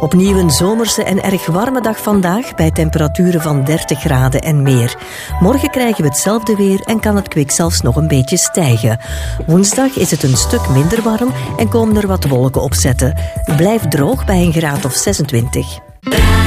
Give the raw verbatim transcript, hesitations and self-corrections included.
Opnieuw een zomerse en erg warme dag vandaag bij temperaturen van dertig graden en meer. Morgen krijgen we hetzelfde weer en kan het kwik zelfs nog een beetje stijgen. Woensdag is het een stuk minder warm en komen er wat wolken opzetten. Het blijft droog bij een graad of zesentwintig.